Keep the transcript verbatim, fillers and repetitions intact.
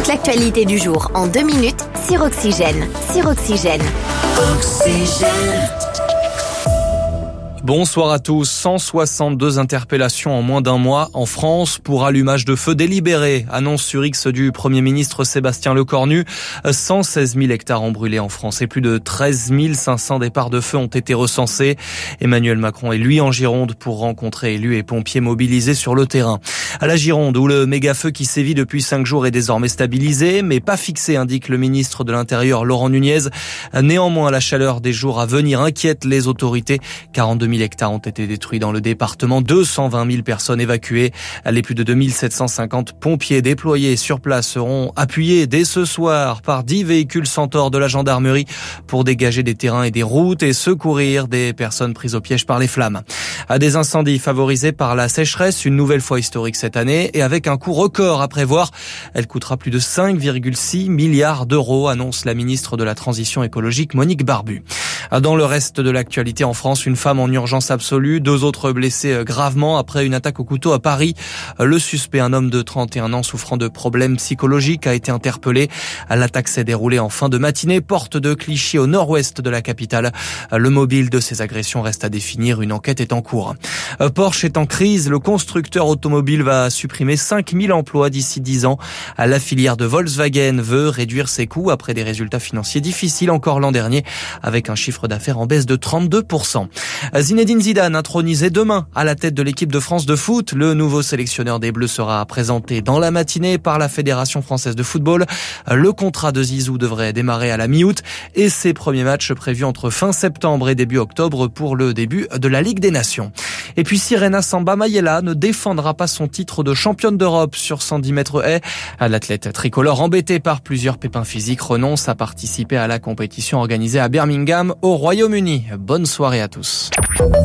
Toute l'actualité du jour en deux minutes sur Oxygène. Sur Oxygène. Oxygène. Bonsoir à tous. cent soixante-deux interpellations en moins d'un mois en France pour allumage de feu délibéré. Annonce sur X du Premier ministre Sébastien Lecornu. cent seize mille hectares ont brûlé en France et plus de treize mille cinq cents départs de feu ont été recensés. Emmanuel Macron est lui en Gironde pour rencontrer élus et pompiers mobilisés sur le terrain. À la Gironde, où le méga-feu qui sévit depuis cinq jours est désormais stabilisé, mais pas fixé, indique le ministre de l'Intérieur Laurent Nunez. Néanmoins, la chaleur des jours à venir inquiète les autorités. quarante-deux mille hectares ont été détruits dans le département, deux cent vingt mille personnes évacuées. Les plus de deux mille sept cent cinquante pompiers déployés sur place seront appuyés dès ce soir par dix véhicules Centaure de la gendarmerie pour dégager des terrains et des routes et secourir des personnes prises au piège par les flammes. À des incendies favorisés par la sécheresse, une nouvelle fois historique cette année et avec un coût record à prévoir. Elle coûtera plus de cinq virgule six milliards d'euros, annonce la ministre de la Transition écologique Monique Barbu. Dans le reste de l'actualité en France, une femme en urgence absolue, deux autres blessés gravement après une attaque au couteau à Paris. Le suspect, un homme de trente et un ans souffrant de problèmes psychologiques, a été interpellé. L'attaque s'est déroulée en fin de matinée, porte de Clichy au nord-ouest de la capitale. Le mobile de ces agressions reste à définir, une enquête est en cours. Porsche est en crise, le constructeur automobile va supprimer cinq mille emplois d'ici dix ans. La filière de Volkswagen veut réduire ses coûts après des résultats financiers difficiles encore l'an dernier, avec un chiffre d'affaires en baisse de trente-deux pour cent. Zinedine Zidane intronisé demain à la tête de l'équipe de France de foot. Le nouveau sélectionneur des Bleus sera présenté dans la matinée par la Fédération française de football. Le contrat de Zizou devrait démarrer à la mi-août et ses premiers matchs prévus entre fin septembre et début octobre pour le début de la Ligue des Nations. Et puis Sirena Samba Mayela ne défendra pas son titre de championne d'Europe sur cent dix mètres haies. L'athlète tricolore, embêté par plusieurs pépins physiques, renonce à participer à la compétition organisée à Birmingham au Royaume-Uni. Bonne soirée à tous.